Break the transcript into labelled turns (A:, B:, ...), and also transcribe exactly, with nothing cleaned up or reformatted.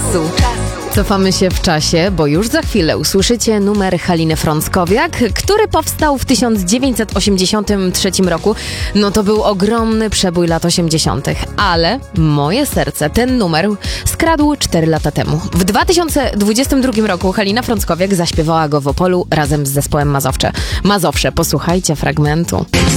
A: czasu. Cofamy się w czasie, bo już za chwilę usłyszycie numer Haliny Frąckowiak, który powstał w tysiąc dziewięćset osiemdziesiątym trzecim roku. No to był ogromny przebój lat osiemdziesiątych, ale moje serce ten numer skradł cztery lata temu. W dwa tysiące dwudziestym drugim roku Halina Frąckowiak zaśpiewała go w Opolu razem z zespołem Mazowsze. Mazowsze, posłuchajcie fragmentu.